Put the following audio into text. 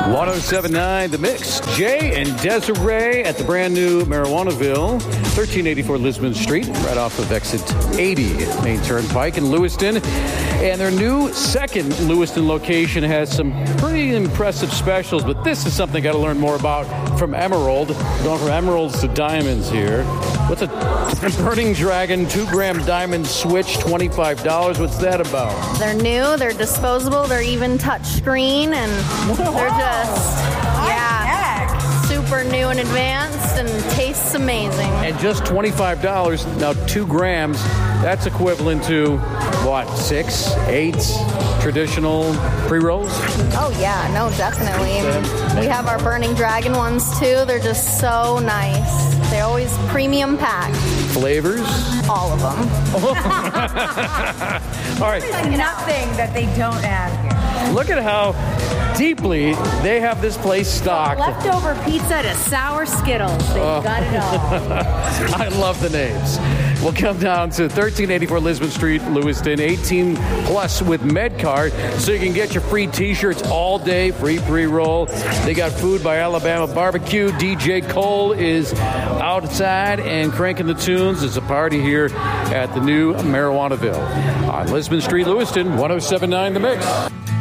107.9 The Mix. Jay and Desiree at the brand new Marijuanaville, 1384 Lisbon Street, right off of exit 80 Main Turnpike in Lewiston. And their new second Lewiston location has some pretty impressive specials, but this is something I got to learn more about from Emerald. Going from emeralds to diamonds here. What's a Burning Dragon 2-gram diamond switch, $25? What's that about? They're new, they're disposable, they're even touch screen, and they're just, super new and advanced and tastes amazing. And just $25. Now, 2 grams, that's equivalent to, what, 6, 8 traditional pre-rolls? Oh, yeah, no, definitely. We have our Burning Dragon ones, too. They're just so nice. They're always premium packed. Flavors? All of them. All right. There's nothing that they don't have here. Look at how deeply they have this place stocked. Leftover pizza to sour Skittles. They've got it all. I love the names. We'll come down to 1384 Lisbon Street, Lewiston, 18 plus with MedCard, so you can get your free T-shirts all day, free pre-roll. They got food by Alabama Barbecue. DJ Cole is outside and cranking the tunes. It's a party here at the new Marijuanaville on Lisbon Street, Lewiston, 107.9 The Mix.